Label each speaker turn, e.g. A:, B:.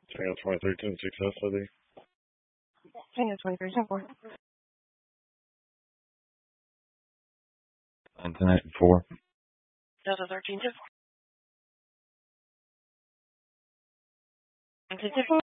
A: Tango 2310 success ID.
B: Tango 2310
A: 1984.
B: Delta 13 10 4.